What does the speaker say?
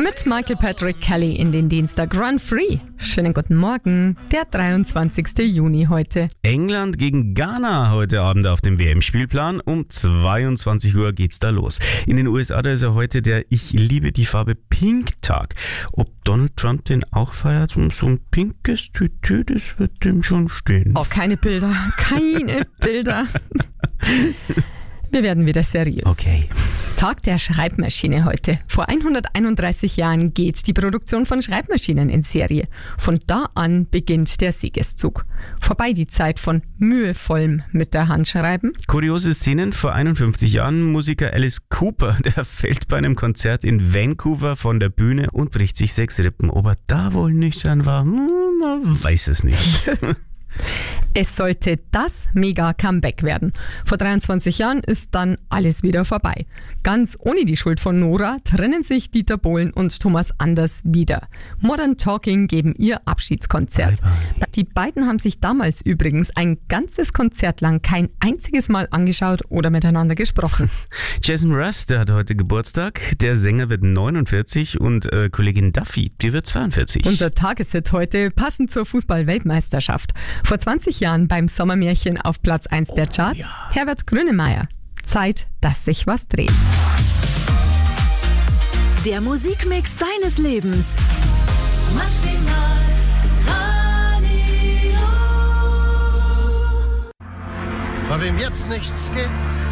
Mit Michael Patrick Kelly in den Dienstag Run Free. Schönen guten Morgen, der 23. Juni heute. England gegen Ghana heute Abend auf dem WM-Spielplan. Um 22 Uhr geht's da los. In den USA, da ist ja heute der Ich liebe die Farbe Pink-Tag. Ob Donald Trump den auch feiert, so ein pinkes Tütü, das wird dem schon stehen. Oh, keine Bilder. Wir werden wieder seriös. Okay. Tag der Schreibmaschine heute. Vor 131 Jahren geht die Produktion von Schreibmaschinen in Serie. Von da an beginnt der Siegeszug. Vorbei die Zeit von mühevollem mit der Hand schreiben. Kuriose Szenen: vor 51 Jahren Musiker Alice Cooper, der fällt bei einem Konzert in Vancouver von der Bühne und bricht sich 6 Rippen. Ob er da wohl nüchtern war, man weiß es nicht. Es sollte das Mega-Comeback werden. Vor 23 Jahren ist dann alles wieder vorbei. Ganz ohne die Schuld von Nora trennen sich Dieter Bohlen und Thomas Anders wieder. Modern Talking geben ihr Abschiedskonzert. Bye, bye. Die beiden haben sich damals übrigens ein ganzes Konzert lang kein einziges Mal angeschaut oder miteinander gesprochen. Jason Mraz, der hat heute Geburtstag. Der Sänger wird 49 und Kollegin Duffy, die wird 42. Unser Tageshit heute, passend zur Fußball-Weltmeisterschaft. Vor 20 Jahren beim Sommermärchen auf Platz 1 der Charts, ja. Herbert Grönemeyer. Zeit, dass sich was dreht. Der Musikmix deines Lebens. Maximal Radio. Bei wem jetzt nichts geht,